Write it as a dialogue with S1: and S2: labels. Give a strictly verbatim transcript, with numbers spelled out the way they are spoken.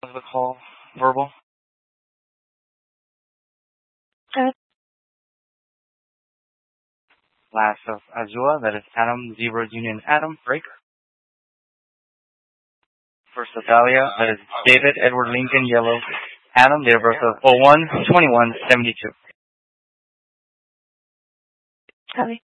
S1: the call verbal?
S2: Good.
S1: Last of Azua, that is Adam, Zebra Union Adam, Breaker. First of Dahlia, that is David Edward Lincoln, Yellow, Adam, date of birth of oh one twenty-one seventy-two.
S2: Copy.